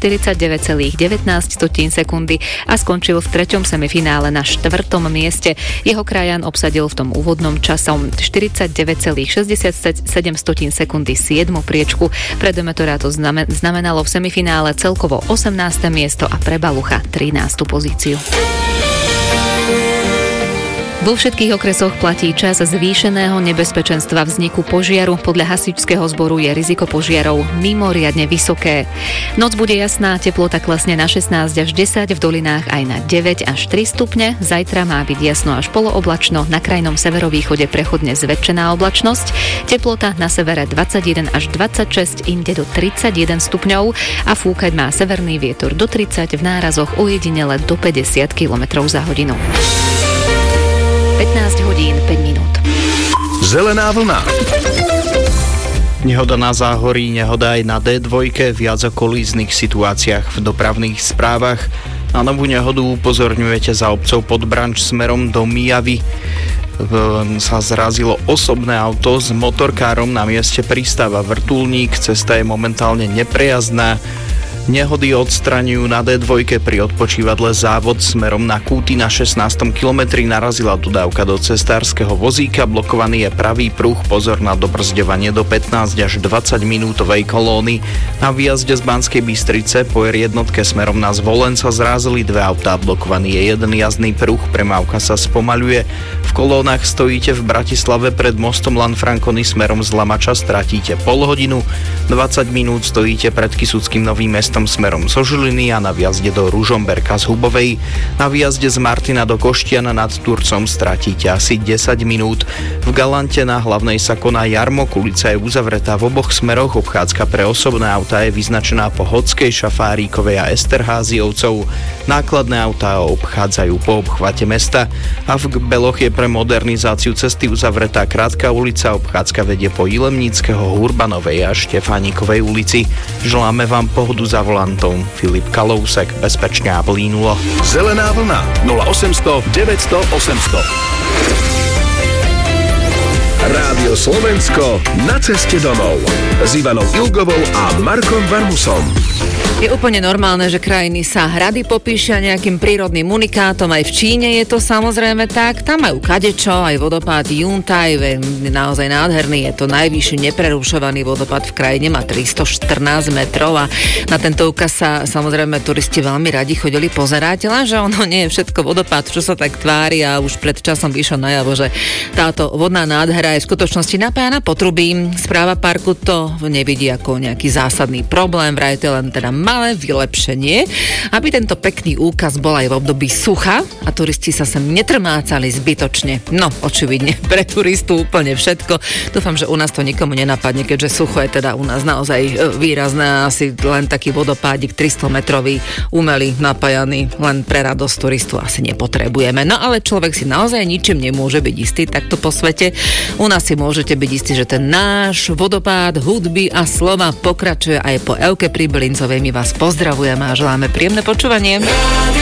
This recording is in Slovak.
49,19 sekundy a skončil v 3. semifinále na 4. mieste. Jeho krajan obsadil v tom úvodnom časom 49,67 sekundy 7. priečku. Pre Demetora to znamenalo v semifinále celkovo 18. miesto a pre Balucha 13. pozíciu. Vo všetkých okresoch platí čas zvýšeného nebezpečenstva vzniku požiaru. Podľa hasičského zboru je riziko požiarov mimoriadne vysoké. Noc bude jasná, teplota klesne na 16 až 10, v dolinách aj na 9 až 3 stupne. Zajtra má byť jasno až polooblačno, na krajnom severovýchode prechodne zväčšená oblačnosť. Teplota na severe 21 až 26, inde do 31 stupňov a fúkať má severný vietor do 30, v nárazoch ojedinele do 50 km za hodinu. 15 hodín 5 minút. Zelená vlna. Nehoda na Záhorí, nehoda aj na D2, viac o kolíznych situáciách v dopravných správach. Na novú nehodu upozorňujete za obcov Podbranč smerom do Mijavy. Sa zrazilo osobné auto s motorkárom na mieste pristáva Vrtuľník, cesta je momentálne neprejazdná. Nehody odstraňujú na D2 pri odpočívadle Závod smerom na Kúty na 16. kilometri. Narazila dodávka do cestárskeho vozíka, blokovaný je pravý pruh, pozor na dobrzďovanie do 15 až 20 minútovej kolóny. Na výjazde z Banskej Bystrice po R1 smerom na Zvolen sa zrázili dve autá, blokovaný je jeden jazdný pruh, premávka sa spomaľuje. V kolónach stojíte v Bratislave pred mostom Lanfranconi smerom z Lamača, stratíte pol hodinu, 20 minút stojíte pred Kysuckým Novým Mestom smerom zo Žiliny a na výjazde do Ružomberka z Hubovej. Na výjazde z Martina do Koštiana nad Turcom stratíte asi 10 minút. V Galante na hlavnej sa koná Jarmok, ulica je uzavretá v oboch smeroch, obchádzka pre osobné autá je vyznačená po Hodskej, Šafárikovej a Esterháziovcov. Nákladné autá obchádzajú po obchvate mesta a v Beloch je pre modernizáciu cesty uzavretá Krátka ulica, obchádzka vedie po Jilemníckeho, Hurbanovej a Štefánikovej ulici. Želáme vám pohodu za volantom. Filip Kalousek, bezpečne a plínulo. Zelená vlna 0800 900 800. Rádio Slovensko na ceste domov s Ivanou Ilgovou a Markom Varmusom. Je úplne normálne, že krajiny sa hrady popíšia nejakým prírodným unikátom. Aj v Číne je to samozrejme tak. Tam majú kadečo, aj vodopád Yuntai, naozaj nádherný. Je to najvyšší neprerušovaný vodopád v krajine, má 314 metrov a na tento úkaz sa samozrejme turisti veľmi radi chodili pozerať, lenže ono nie je všetko vodopád, čo sa tak tvári a už pred časom vyšlo najavo, že táto vodná nádhera je v skutočnosti napájana potrubím. Správa parku to nevidí ako nejaký zásadný problém, vraj to len teda malé vylepšenie, aby tento pekný úkaz bol aj v období sucha a turisti sa sem netrmácali zbytočne. No, očividne, pre turistu úplne všetko. Dúfam, že u nás to nikomu nenapadne, keďže sucho je teda u nás naozaj výrazné, asi len taký vodopádik 300 metrový, umelý, napájaný, len pre radosť turistu asi nepotrebujeme. No ale človek si naozaj ničím nemôže byť istý takto po svete. U nás si môžete byť istí, že ten náš vodopád hudby a slova pokračuje aj po Evke Pribylincovej. My vás pozdravujeme a želáme príjemné počúvanie.